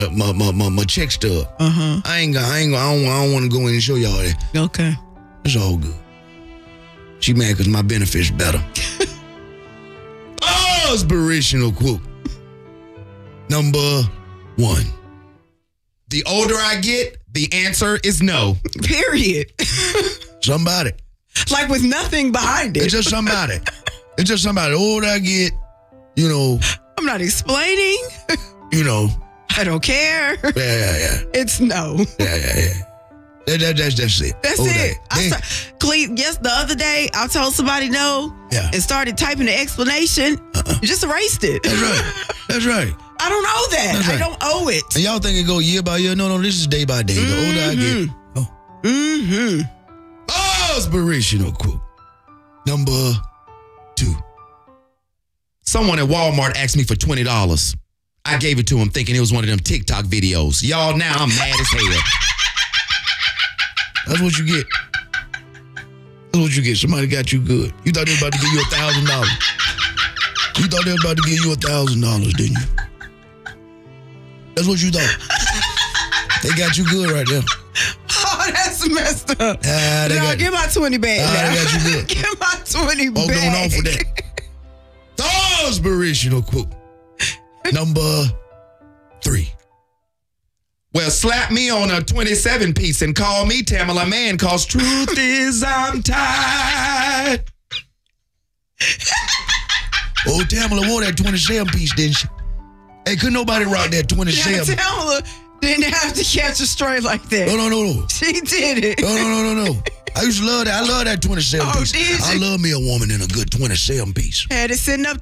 my check stub. I don't want to go in and show y'all that. Okay. It's all good. She mad because my benefits better. Inspirational quote. Number 1. The older I get, the answer is no. Period. Somebody. Like with nothing behind it. It's just somebody. It's just somebody. The older I get, you know. I'm not explaining. You know. I don't care. Yeah. It's no. Yeah. That's it. That's it. Cleve, the other day, I told somebody no and started typing the explanation. You just erased it. That's right. I don't owe that. That's right. I don't owe it. And y'all think it go year by year? No, this is day by day. The older I get. Inspirational quote. Number 2. Someone at Walmart asked me for $20. I gave it to him thinking it was one of them TikTok videos. Y'all, now I'm mad as hell. That's what you get. That's what you get. Somebody got you good. You thought they was about to give you $1,000. You thought they was about to give you $1,000, didn't you? That's what you thought. They got you good right there. Oh, that's messed up. Get my 20 back. They got you good. Get my 20 back. Going on for that. Inspirational quote. Number 3. Well, slap me on a 27-piece and call me Tamala Man, cause truth is I'm tired. Oh, Tamala wore that 27-piece, didn't she? Hey, couldn't nobody rock that 27? Tamala didn't have to catch a stray like that. No. She did it. No. I used to love that. I love that 27-piece. Oh, did you? I love me a woman in a good 27-piece. Had it sitting up